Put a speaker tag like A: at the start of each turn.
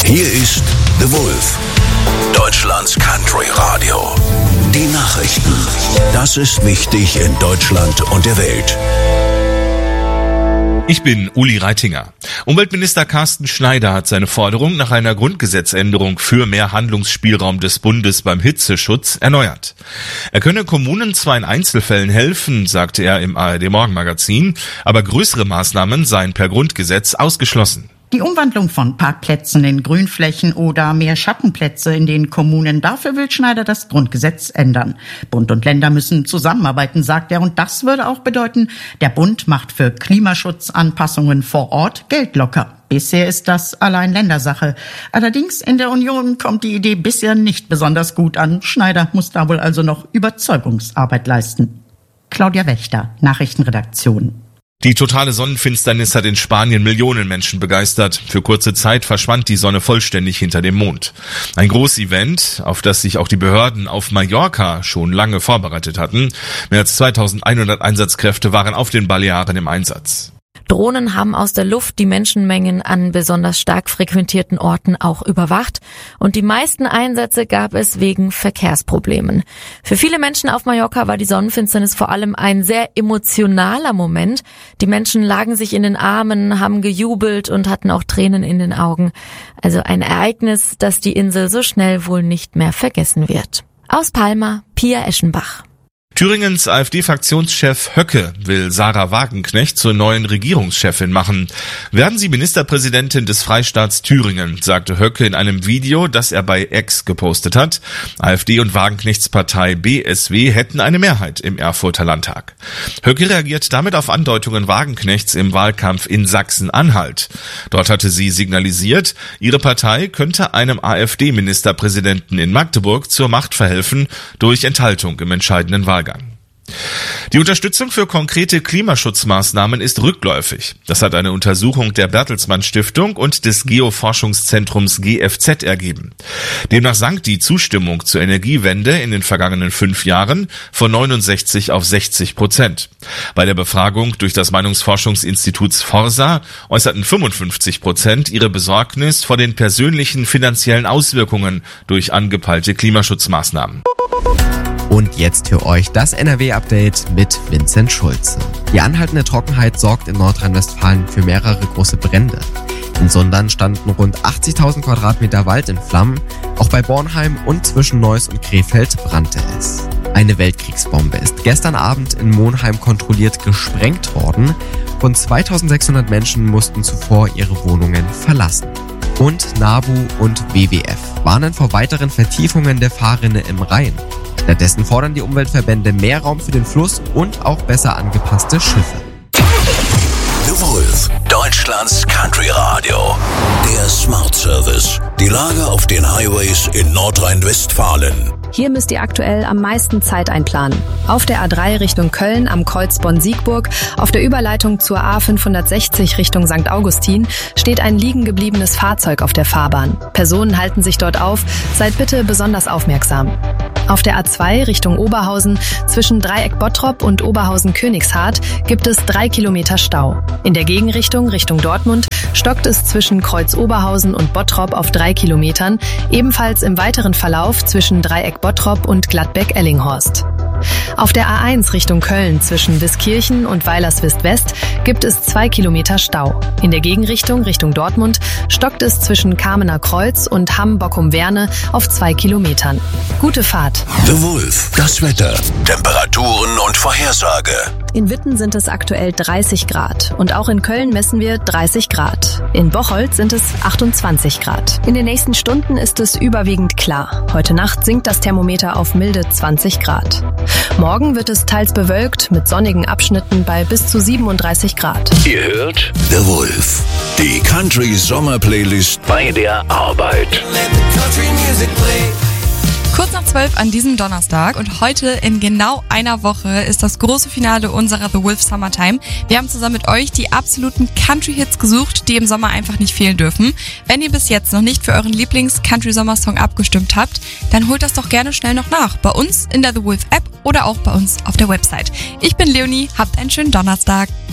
A: Hier ist The Wolf, Deutschlands Country Radio. Die Nachrichten. Das ist wichtig in Deutschland und der Welt.
B: Ich bin Uli Reitinger. Umweltminister Carsten Schneider hat seine Forderung nach einer Grundgesetzänderung für mehr Handlungsspielraum des Bundes beim Hitzeschutz erneuert. Er könne Kommunen zwar in Einzelfällen helfen, sagte er im ARD-Morgenmagazin, aber größere Maßnahmen seien per Grundgesetz ausgeschlossen.
C: Die Umwandlung von Parkplätzen in Grünflächen oder mehr Schattenplätze in den Kommunen, dafür will Schneider das Grundgesetz ändern. Bund und Länder müssen zusammenarbeiten, sagt er, und das würde auch bedeuten, der Bund macht für Klimaschutzanpassungen vor Ort Geld locker. Bisher ist das allein Ländersache. Allerdings in der Union kommt die Idee bisher nicht besonders gut an. Schneider muss da wohl also noch Überzeugungsarbeit leisten. Claudia Wächter, Nachrichtenredaktion.
B: Die totale Sonnenfinsternis hat in Spanien Millionen Menschen begeistert. Für kurze Zeit verschwand die Sonne vollständig hinter dem Mond. Ein Großevent, auf das sich auch die Behörden auf Mallorca schon lange vorbereitet hatten. Mehr als 2100 Einsatzkräfte waren auf den Balearen im Einsatz.
D: Drohnen haben aus der Luft die Menschenmengen an besonders stark frequentierten Orten auch überwacht. Und die meisten Einsätze gab es wegen Verkehrsproblemen. Für viele Menschen auf Mallorca war die Sonnenfinsternis vor allem ein sehr emotionaler Moment. Die Menschen lagen sich in den Armen, haben gejubelt und hatten auch Tränen in den Augen. Also ein Ereignis, das die Insel so schnell wohl nicht mehr vergessen wird. Aus Palma, Pia Eschenbach.
B: Thüringens AfD-Fraktionschef Höcke will Sarah Wagenknecht zur neuen Regierungschefin machen. Werden Sie Ministerpräsidentin des Freistaats Thüringen, sagte Höcke in einem Video, das er bei X gepostet hat. AfD und Wagenknechts Partei BSW hätten eine Mehrheit im Erfurter Landtag. Höcke reagiert damit auf Andeutungen Wagenknechts im Wahlkampf in Sachsen-Anhalt. Dort hatte sie signalisiert, ihre Partei könnte einem AfD-Ministerpräsidenten in Magdeburg zur Macht verhelfen durch Enthaltung im entscheidenden Wahlgang. Die Unterstützung für konkrete Klimaschutzmaßnahmen ist rückläufig. Das hat eine Untersuchung der Bertelsmann Stiftung und des Geoforschungszentrums GFZ ergeben. Demnach sank die Zustimmung zur Energiewende in den vergangenen 5 Jahren von 69 auf 60%. Bei der Befragung durch das Meinungsforschungsinstituts Forsa äußerten 55% ihre Besorgnis vor den persönlichen finanziellen Auswirkungen durch angepeilte Klimaschutzmaßnahmen.
E: Und jetzt für euch das NRW-Update mit Vincent Schulze. Die anhaltende Trockenheit sorgt in Nordrhein-Westfalen für mehrere große Brände. In Sundern standen rund 80.000 Quadratmeter Wald in Flammen. Auch bei Bornheim und zwischen Neuss und Krefeld brannte es. Eine Weltkriegsbombe ist gestern Abend in Monheim kontrolliert gesprengt worden. Rund 2.600 Menschen mussten zuvor ihre Wohnungen verlassen. Und NABU und WWF warnen vor weiteren Vertiefungen der Fahrrinne im Rhein. Stattdessen fordern die Umweltverbände mehr Raum für den Fluss und auch besser angepasste Schiffe.
A: The Wolf, Deutschlands Country Radio. Der Smart Service. Die Lage auf den Highways in Nordrhein-Westfalen.
F: Hier müsst ihr aktuell am meisten Zeit einplanen. Auf der A3 Richtung Köln am Kreuz Bonn-Siegburg, auf der Überleitung zur A560 Richtung St. Augustin steht ein liegen gebliebenes Fahrzeug auf der Fahrbahn. Personen halten sich dort auf, seid bitte besonders aufmerksam. Auf der A2 Richtung Oberhausen zwischen Dreieck Bottrop und Oberhausen-Königshardt gibt es 3 Kilometer Stau. In der Gegenrichtung Richtung Dortmund stockt es zwischen Kreuz Oberhausen und Bottrop auf 3 Kilometern, ebenfalls im weiteren Verlauf zwischen Dreieck Bottrop und Gladbeck-Ellinghorst. Auf der A1 Richtung Köln zwischen Wiskirchen und Weilerswist-West gibt es 2 Kilometer Stau. In der Gegenrichtung Richtung Dortmund stockt es zwischen Kamener Kreuz und Hamm-Bockum-Werne auf 2 Kilometern. Gute Fahrt.
A: The Wolf, das Wetter, Temperaturen und Vorhersage.
F: In Witten sind es aktuell 30 Grad und auch in Köln messen wir 30 Grad. In Bocholt sind es 28 Grad. In den nächsten Stunden ist es überwiegend klar. Heute Nacht sinkt das Thermometer auf milde 20 Grad. Morgen wird es teils bewölkt mit sonnigen Abschnitten bei bis zu 37 Grad.
A: Ihr hört The Wolf, die Country-Sommer-Playlist bei der Arbeit.
G: Kurz nach 12 an diesem Donnerstag und heute in genau einer Woche ist das große Finale unserer The Wolf Summertime. Wir haben zusammen mit euch die absoluten Country-Hits gesucht, die im Sommer einfach nicht fehlen dürfen. Wenn ihr bis jetzt noch nicht für euren Lieblings-Country-Sommer-Song abgestimmt habt, dann holt das doch gerne schnell noch nach. Bei uns in der The Wolf App oder auch bei uns auf der Website. Ich bin Leonie, habt einen schönen Donnerstag.